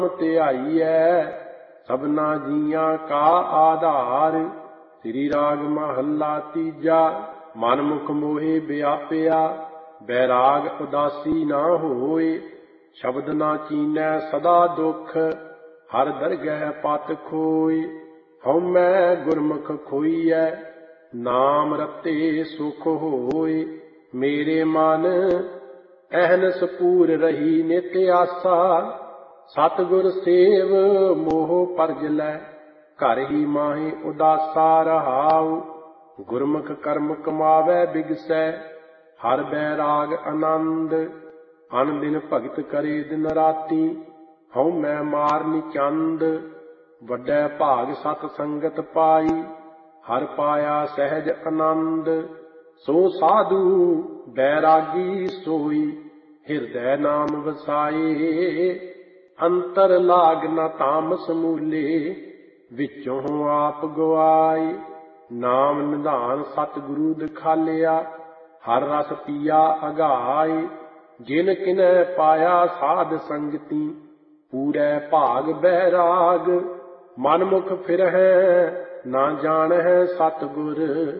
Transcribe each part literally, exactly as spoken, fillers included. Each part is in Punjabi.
ਧਿਆਈਐ ਸਭਨਾ ਜੀਆਂ ਕਾ ਆਧਾਰ। ਸ੍ਰੀ ਰਾਗ ਮਹੱਲਾ ਤੀਜਾ। ਮਨ ਮੁਖ ਮੋਹਿ ਵਿਆਪਿਆ ਬੈਰਾਗ ਉਦਾਸੀ ਨਾ ਹੋਏ। ਸ਼ਬਦ ਨਾ ਚੀਨੈ ਸਦਾ ਦੁਖ ਹਰ ਦਰਗਹਿ ਪਤ ਖੋਏ। ਹਉਮੈ ਗੁਰਮੁਖ ਖੋਈਐ ਨਾਮ ਰਤੇ ਸੁਖ ਹੋਏ। ਮੇਰੇ ਮਨ ਅਹਨਸ ਪੂਰ ਰਹੀ ਨਿਤ ਆਸਾ। ਸਤਿਗੁਰ ਸੇਵ ਮੋਹ ਪਰਜਲੈ ਘਰ ਹੀ ਮਾਹੀ ਉਦਾਸਾ ਰਹਾਉ। ਗੁਰਮੁਖ ਕਰਮ ਕਮਾਵੈ ਬਿਗਸੈ ਹਰ ਬੈਰਾਗ ਆਨੰਦ। ਅਨ ਦਿਨ ਭਗਤ ਕਰੇ ਦਿਨ ਰਾਤੀ ਹਉਮੈ ਮਾਰਨੀ ਚੰਦ। ਵੱਡੈ ਭਾਗ ਸਤ ਸੰਗਤ ਪਾਈ ਹਰ ਪਾਇਆ ਸਹਿਜ ਆਨੰਦ। ਸੋ ਸਾਧੂ ਬੈਰਾਗੀ ਸੋਈ ਹਿਰਦੈ ਨਾਮ ਵਸਾਏ। ਅੰਤਰ ਲਾਗ ਨ ਤਾਮਸ ਮੂਲੇ ਵਿੱਚੋਂ ਆਪ ਗਵਾਏ। ਨਾਮ ਨਿਧਾਨ ਸਤਿਗੁਰੂ ਦਿਖਾਲਿਆ ਹਰ ਰਸ ਪੀਆ ਅਗਾਏ। ਜਿਨ ਕਿਨੈ ਪਾਇਆ ਸਾਧ ਸੰਗਤੀ ਪੂਰੈ ਭਾਗ ਬੈਰਾਗ। ਮਨ ਮੁਖ ਫਿਰਹਿ ਨਾ ਜਾਣਹਿ ਸਤਿਗੁਰ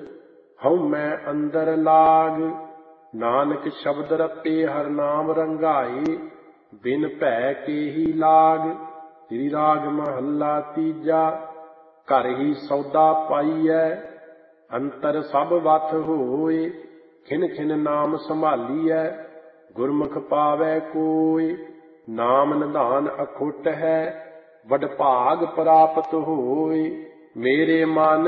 ਹਉਮੈ ਅੰਦਰ ਲਾਗ। ਨਾਨਕ ਸ਼ਬਦ ਰਤੇ ਹਰ ਨਾਮ ਰੰਗਾਏ ਬਿਨ ਭੈ ਕੇ ਹੀ ਲਾਗ। ਸ੍ਰੀ ਰਾਗ ਮਹੱਲਾ ਤੀਜਾ। ਘਰ ਹੀ ਸੌਦਾ ਪਾਈਐ ਅੰਤਰ ਸਭ ਵਥ ਹੋਏ। ਖਿਨ ਖਿਨ ਨਾਮ ਸੰਭਾਲੀਐ ਗੁਰਮੁਖ ਪਾਵੈ ਕੋਇ। ਨਾਮ ਨਿਧਾਨ ਅਖੁੱਟ ਹੈ ਵਡ ਭਾਗ ਪ੍ਰਾਪਤ ਹੋਏ। ਮੇਰੇ ਮਨ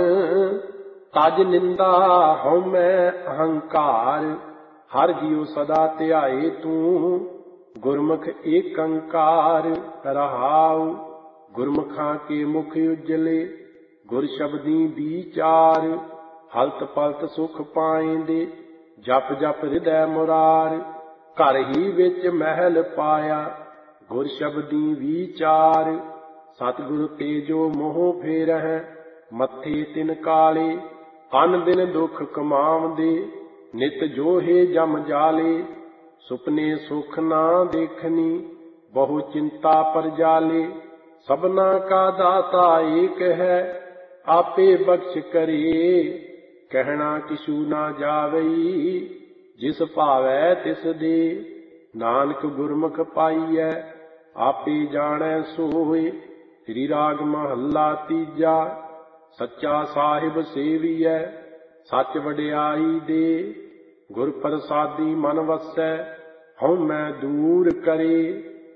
ਤਜ ਨਿੰਦਾ ਹਉਮੈ ਅਹੰਕਾਰ। ਹਰ ਜੀਉ ਸਦਾ ਧਿਆਏ ਤੂੰ ਗੁਰਮੁਖ ਏਕੰਕਾਰ ਰਹਾਉ। ਗੁਰਮੁਖਾਂ ਕੇ ਮੁਖ ਉਜਲੇ ਗੁਰ ਸ਼ਬਦੀ ਵਿਚਾਰ। ਹਲਤ ਪਲਤ ਸੁਖ ਪਾਇਂਦੇ ਜਪ ਜਪ ਹਿਰਦੈ ਮੁਰਾਰ। ਘਰ ਹੀ ਵਿੱਚ ਮਹਿਲ ਪਾਇਆ ਗੁਰ ਸ਼ਬਦੀ ਵਿਚਾਰ। ਸਤਿਗੁਰ ਤੇ ਜੋ ਮੋਹ ਫੇਰਹਿ ਮੱਥੇ ਤਿਨ ਕਾਲੇ। ਅਨ ਦਿਨ ਦੁਖ ਕਮਾਵਦੇ ਨਿਤ ਜੋਹੇ ਜਮ ਜਾਲੇ। ਸੁਪਨੇ ਸੁਖ ਨਾ ਦੇਖਨੀ ਬਹੁ ਚਿੰਤਾ ਪਰ ਜਾਲੇ। ਸਭਨਾ ਕਾ ਦਾਤਾ ਏਕ ਹੈ ਆਪੇ ਬਖਸ਼ ਕਰੇ। ਕਹਿਣਾ ਕਿਛੂ ਨਾ ਜਾਵਈ ਜਿਸ ਭਾਵੈ ਤਿਸ ਦੇ। ਨਾਨਕ ਗੁਰਮੁਖ ਪਾਈਐ ਆਪੇ ਜਾਣੈ ਸੋਏ। ਸ੍ਰੀ ਰਾਗ ਮਹੱਲਾ ਤੀਜਾ। ਸੱਚਾ ਸਾਹਿਬ ਸੇਵੀਐ ਸੱਚ ਵਡਿਆਈ ਦੇ। ਗੁਰ ਪ੍ਰਸਾਦੀ ਮਨ ਵਸੈ ਹਉਮੈ ਦੂਰ ਕਰੇ।